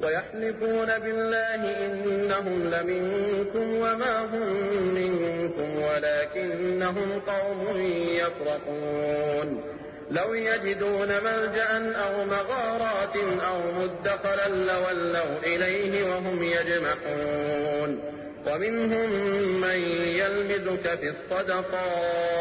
ويحلفون بالله إنهم لمنكم وما هم منكم ولكنهم قوم يفرقون لو يجدون ملجأ أو مغارات أو مدخلا لولوا إليه وهم يجمحون ومنهم من يلمزك في الصدقات